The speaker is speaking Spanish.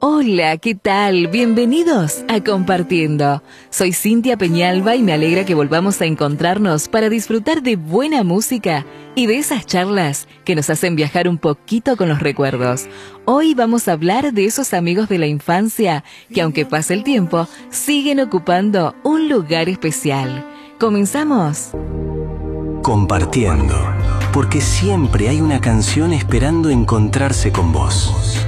Hola, ¿qué tal? Bienvenidos a Compartiendo. Soy Cintia Peñalba y me alegra que volvamos a encontrarnos para disfrutar de buena música y de esas charlas que nos hacen viajar un poquito con los recuerdos. Hoy vamos a hablar de esos amigos de la infancia que, aunque pase el tiempo, siguen ocupando un lugar especial. ¿Comenzamos? Compartiendo, porque siempre hay una canción esperando encontrarse con vos.